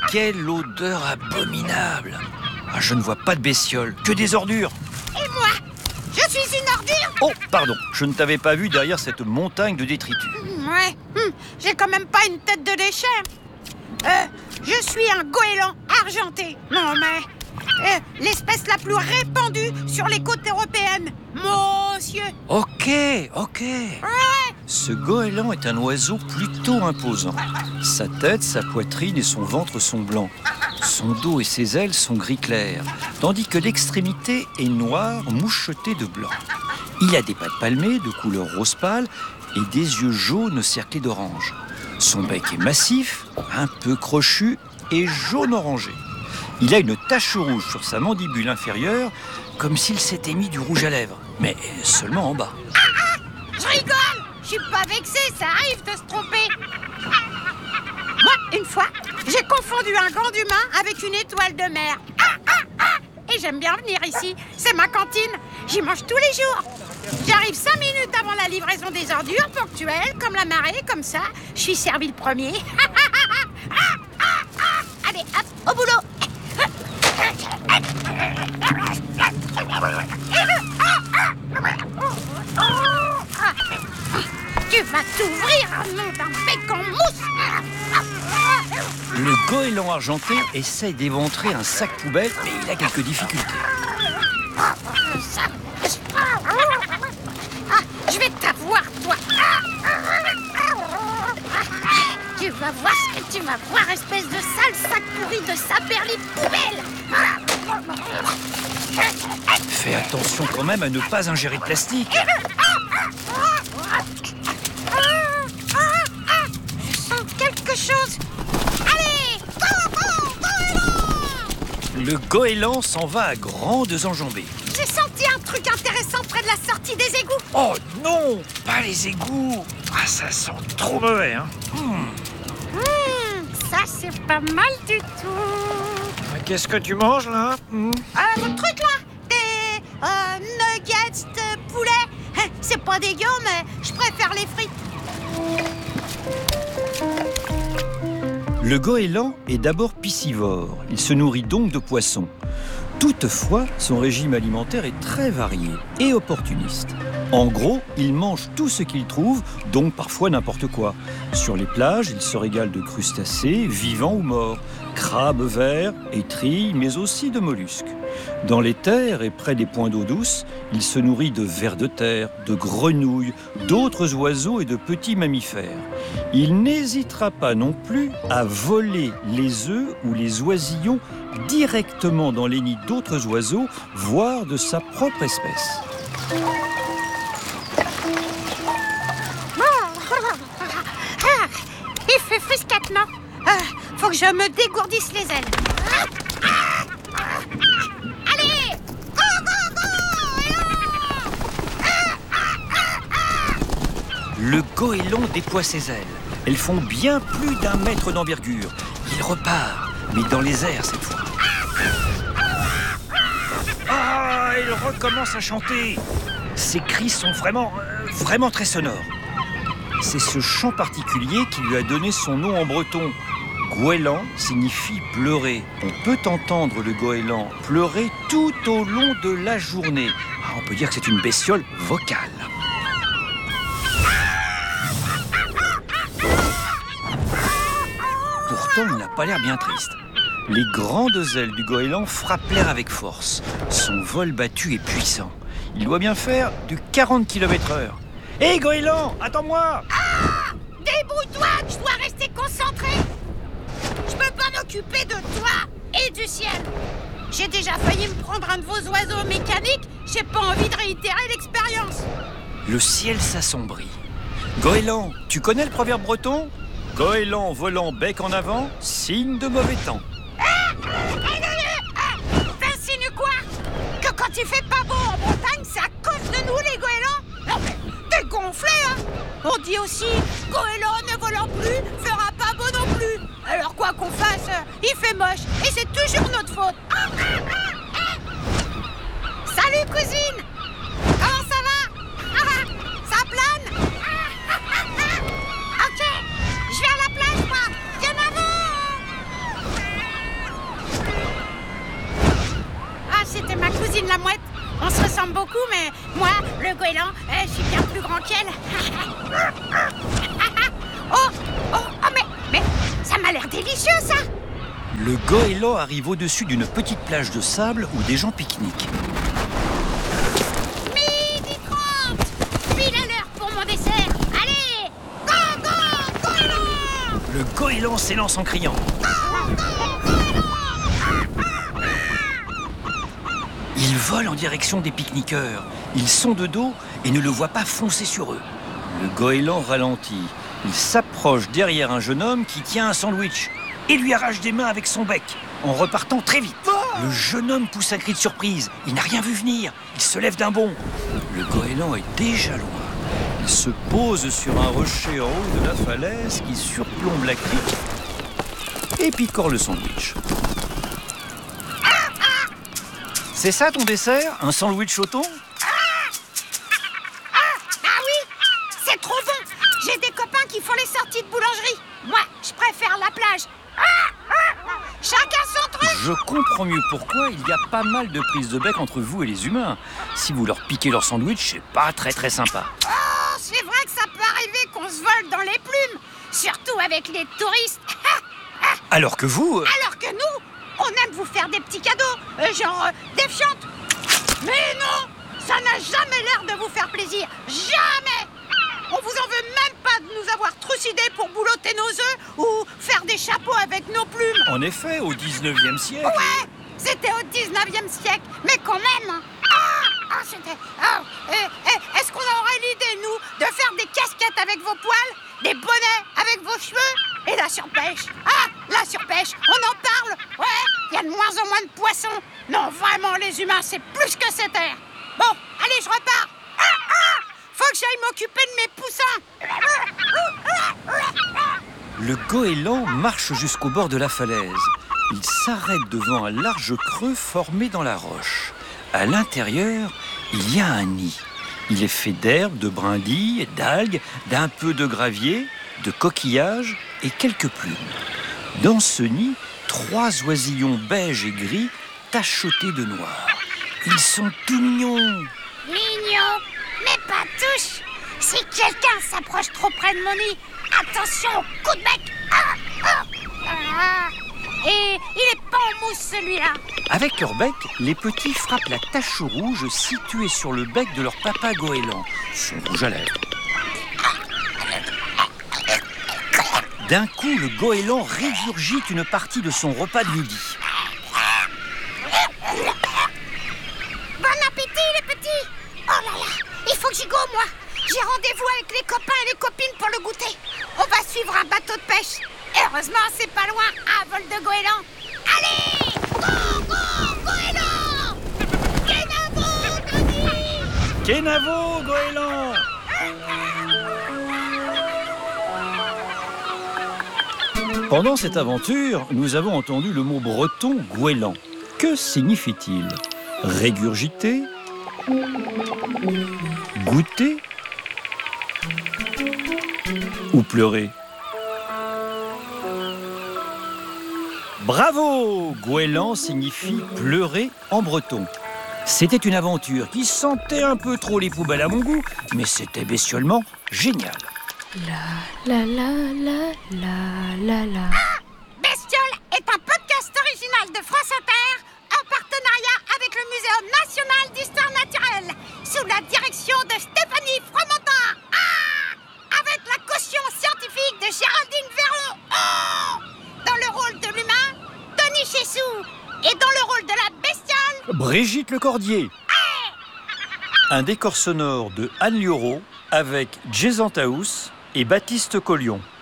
quelle odeur abominable! Ah, je ne vois pas de bestiole, que des ordures. Et moi, je suis une ordure? Oh, pardon, je ne t'avais pas vu derrière cette montagne de détritus. Ouais, j'ai quand même pas une tête de déchet. Je suis un goéland argenté. Non mais, l'espèce la plus répandue sur les côtes européennes. Monsieur. Ok. Ouais. Ce goéland est un oiseau plutôt imposant. Sa tête, sa poitrine et son ventre sont blancs. Son dos et ses ailes sont gris clair, tandis que l'extrémité est noire mouchetée de blanc. Il a des pattes palmées de couleur rose pâle et des yeux jaunes cerclés d'orange. Son bec est massif, un peu crochu et jaune orangé. Il a une tache rouge sur sa mandibule inférieure, comme s'il s'était mis du rouge à lèvres, mais seulement en bas. Je rigole. Je suis pas vexée, ça arrive de se tromper. Moi, une fois, j'ai confondu un gant d'humain avec une étoile de mer. Et j'aime bien venir ici. C'est ma cantine. J'y mange tous les jours. J'arrive 5 minutes avant la livraison des ordures, ponctuelle, comme la marée, comme ça. Je suis servi le premier. Allez, hop, au boulot. Tu vas t'ouvrir un nom d'un bec en mousse. Le goéland argenté essaye d'éventrer un sac poubelle, mais il a quelques difficultés. Je vais t'avoir, toi. Tu vas voir ce que tu vas voir, espèce de sale sac pourri de saperli poubelle. Fais attention quand même à ne pas ingérer de plastique. Je sens quelque chose. Allez, Le goéland s'en va à grandes enjambées. j'ai senti un truc intéressant près de la sortie des égouts. Oh non, pas les égouts. Ah, ça sent trop mauvais, hein. Ça, c'est pas mal du tout. Qu'est-ce que tu manges, là? Votre truc, là, des nuggets de poulet. C'est pas dégueu, mais je préfère les frites. Le goéland est d'abord piscivore. Il se nourrit donc de poissons. Toutefois, son régime alimentaire est très varié et opportuniste. En gros, il mange tout ce qu'il trouve, donc parfois n'importe quoi. Sur les plages, il se régale de crustacés, vivants ou morts, crabes verts, étrilles, mais aussi de mollusques. Dans les terres et près des points d'eau douce, il se nourrit de vers de terre, de grenouilles, d'autres oiseaux et de petits mammifères. Il n'hésitera pas non plus à voler les œufs ou les oisillons directement dans les nids d'autres oiseaux, voire de sa propre espèce. Il fait frisquette, non? Faut que je me dégourdisse les ailes. Allez! Le goéland déploie ses ailes. Elles font bien plus d'1 mètre d'envergure. Il repart, mais dans les airs cette fois. Ah, il recommence à chanter. Ses cris sont vraiment très sonores. C'est ce chant particulier qui lui a donné son nom en breton. Goéland signifie pleurer. On peut entendre le goéland pleurer tout au long de la journée. Ah, on peut dire que c'est une bestiole vocale. Pourtant, il n'a pas l'air bien triste. Les grandes ailes du goéland frappent l'air avec force. Son vol battu est puissant. Il doit bien faire du 40 km/h. Hé, goéland, attends-moi! Débrouille-toi, je dois rester concentré. Je peux pas m'occuper de toi et du ciel. J'ai déjà failli me prendre un de vos oiseaux mécaniques. J'ai pas envie de réitérer l'expérience. Le ciel s'assombrit. Goéland, tu connais le proverbe breton? Goéland volant bec en avant, signe de mauvais temps. T'insinues quoi? Que quand il fait pas beau en Bretagne, c'est à cause de nous les goélands? Non mais, t'es gonflé, hein? On dit aussi, goéland ne volant plus, fera pas beau non plus. Alors quoi qu'on fasse, il fait moche et c'est toujours notre faute. Salut cousine! Comment ça va? Ça plane? Ok, je vais à la plage moi. Viens avant! la mouette. On se ressemble beaucoup, mais moi, le goéland, je suis bien plus grand qu'elle. mais ça m'a l'air délicieux, ça. Le goéland arrive au-dessus d'une petite plage de sable où des gens pique-niquent. Midi 30, pile à l'heure pour mon dessert. Allez, go, goéland. Le goéland s'élance en criant. Il vole en direction des pique-niqueurs. Ils sont de dos et ne le voient pas foncer sur eux. Le goéland ralentit. Il s'approche derrière un jeune homme qui tient un sandwich et lui arrache des mains avec son bec, en repartant très vite. Le jeune homme pousse un cri de surprise. Il n'a rien vu venir. Il se lève d'un bond. Le goéland est déjà loin. Il se pose sur un rocher en haut de la falaise qui surplombe la crique et picore le sandwich. C'est ça ton dessert? Un sandwich au thon? Ah oui, c'est trop bon. J'ai des copains qui font les sorties de boulangerie. Moi, je préfère la plage. Chacun son truc. Je comprends mieux pourquoi il y a pas mal de prises de bec entre vous et les humains. Si vous leur piquez leur sandwich, c'est pas très très sympa. Oh, c'est vrai que ça peut arriver qu'on se vole dans les plumes. Surtout avec les touristes. Alors que vous... Alors que nous, on aime vous faire des petits cadeaux, genre des fientes. Mais non, ça n'a jamais l'air de vous faire plaisir. Jamais. On vous en veut même pas de nous avoir trucidés pour boulotter nos œufs ou faire des chapeaux avec nos plumes. En effet, au 19e siècle... Ouais, c'était au 19e siècle, mais quand même. Est-ce qu'on aurait l'idée, nous, de faire des casquettes avec vos poils, des bonnets avec vos cheveux et la surpêche? La surpêche, on en parle. Ouais, il y a de moins en moins de poissons. Non, vraiment, les humains, c'est plus que cette terre. Bon, allez, je repars. Faut que j'aille m'occuper de mes poussins. Le goéland marche jusqu'au bord de la falaise. Il s'arrête devant un large creux formé dans la roche. À l'intérieur, il y a un nid. Il est fait d'herbes, de brindilles, d'algues, d'un peu de gravier, de coquillages et quelques plumes. Dans ce nid, 3 oisillons beige et gris tachetés de noir. Ils sont tout mignons. Mignon, mais pas touche. Si quelqu'un s'approche trop près de mon nid, attention au coup de bec. Et il est pas en mousse, celui-là. Avec leur bec, les petits frappent la tache rouge située sur le bec de leur papa goéland, son rouge à lèvres. D'un coup, le goéland régurgite une partie de son repas de midi. Bon appétit, les petits. Oh là là, il faut que j'y go, moi. J'ai rendez-vous avec les copains et les copines pour le goûter. On va suivre un bateau de pêche. Heureusement, c'est pas loin, un vol de goéland. Allez, go, goéland. Kenavo, Tony. Kenavo, goéland. Pendant cette aventure, nous avons entendu le mot breton goéland. Que signifie-t-il? Régurgiter? Goûter? Ou pleurer? Bravo! Goéland signifie pleurer en breton. C'était une aventure qui sentait un peu trop les poubelles à mon goût, mais c'était bestiolement génial. Bestiole est un podcast original de France Inter en partenariat avec le Muséum national d'histoire naturelle sous la direction de Stéphanie Fromentin. Avec la caution scientifique de Géraldine Véron. Dans le rôle de l'humain, Tony Chessou. Et dans le rôle de la bestiole, Brigitte Lecordier. Un décor sonore de Anne Liorot avec Jason Taous et Baptiste Collion.